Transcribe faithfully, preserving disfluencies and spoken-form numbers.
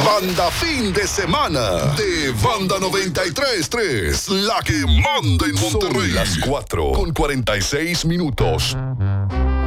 Banda fin de semana de Banda noventa y tres punto tres, la que manda en Monterrey. Son las cuatro con cuarenta y seis minutos.